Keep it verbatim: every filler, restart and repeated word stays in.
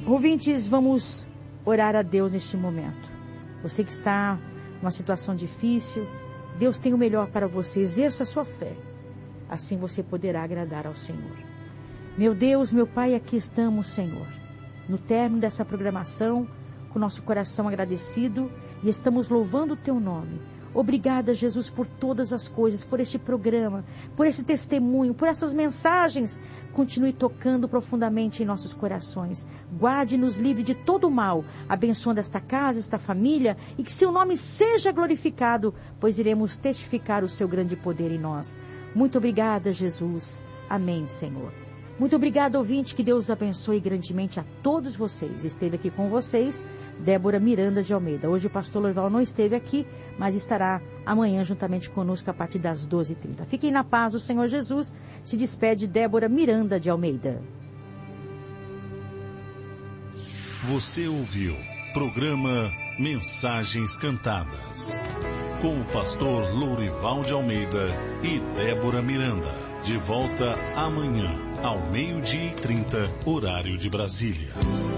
Ouvintes, vamos orar a Deus neste momento. Você que está numa situação difícil, Deus tem o melhor para você. Exerça a sua fé. Assim você poderá agradar ao Senhor. Meu Deus, meu Pai, aqui estamos, Senhor, no término dessa programação, com nosso coração agradecido, e estamos louvando o Teu nome. Obrigada, Jesus, por todas as coisas, por este programa, por esse testemunho, por essas mensagens. Continue tocando profundamente em nossos corações. Guarde-nos livre de todo o mal, abençoando esta casa, esta família, e que seu nome seja glorificado, pois iremos testificar o seu grande poder em nós. Muito obrigada, Jesus. Amém, Senhor. Muito obrigada, ouvinte, que Deus abençoe grandemente a todos vocês. Esteve aqui com vocês Débora Miranda de Almeida. Hoje o pastor Lorival não esteve aqui, mas estará amanhã juntamente conosco a partir das doze e trinta. Fiquem na paz do Senhor Jesus. Se despede Débora Miranda de Almeida. Você ouviu programa Mensagens Cantadas com o pastor Lorival de Almeida e Débora Miranda. De volta amanhã, ao meio-dia e trinta, horário de Brasília.